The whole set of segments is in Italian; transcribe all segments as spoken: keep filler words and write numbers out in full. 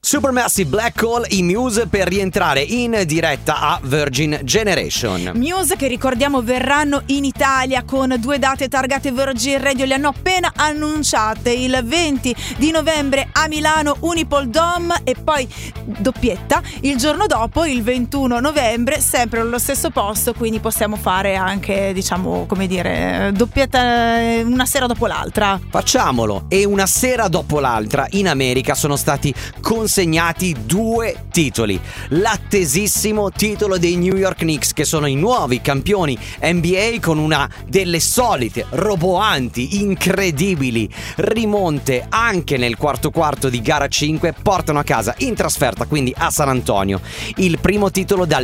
Supermassive Black Hole, i Muse per rientrare in diretta a Virgin Generation. Muse che ricordiamo verranno in Italia con due date targate Virgin Radio, le hanno appena annunciate, il venti di novembre a Milano Unipol Dome e poi doppietta il giorno dopo, il ventuno novembre, sempre allo stesso posto, quindi possiamo fare anche, diciamo, come dire, doppietta una sera dopo l'altra. Facciamolo. E una sera dopo l'altra in America sono stati consegnati due titoli. L'attesissimo titolo dei New York Knicks, che sono i nuovi campioni N B A, con una delle solite roboanti, incredibili rimonte anche nel quarto quarto di gara cinque. Portano a casa in trasferta, quindi a San Antonio, il primo titolo dal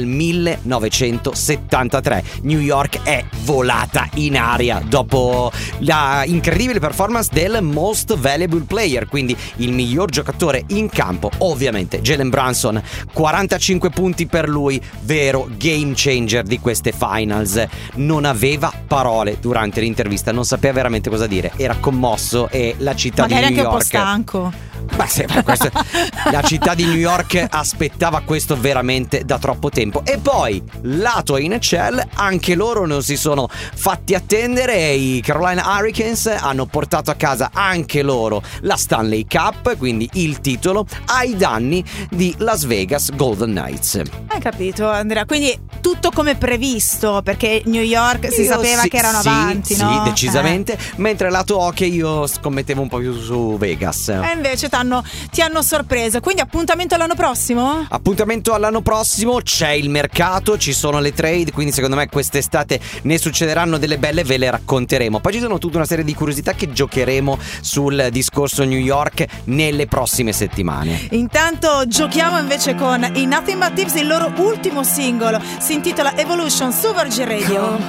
millenovecentosettantatré. New York è volata in aria dopo la incredibile performance del Most Valuable Player, quindi il miglior giocatore in campo, ovviamente Jalen Brunson. Quarantacinque punti per lui, vero game changer di queste finals. Non aveva parole durante l'intervista, non sapeva veramente cosa dire, era commosso e la città magari di New anche York, un po' stanco. Beh, sì, questo, la città di New York aspettava questo veramente da troppo tempo. E poi lato N H L, anche loro non si sono fatti attendere. I Carolina Hurricanes hanno portato a casa anche loro la Stanley Cup, quindi il titolo, ai danni di Las Vegas Golden Knights. Hai capito, Andrea? Quindi tutto come previsto, perché New York si io sapeva sì, che erano sì, avanti, sì, no? decisamente. Eh. Mentre lato hockey io scommettevo un po' più su Vegas. E invece t'hanno, ti hanno sorpreso. Quindi appuntamento all'anno prossimo? Appuntamento all'anno prossimo, c'è il mercato, ci sono le trade, quindi secondo me quest'estate ne succederanno delle belle, ve le racconteremo. Poi ci sono tutta una serie di curiosità che giocheremo sul discorso New York nelle prossime settimane. Intanto giochiamo invece con i Nothing But Tips, il loro ultimo singolo, si intitola Evolution su Virgin Radio.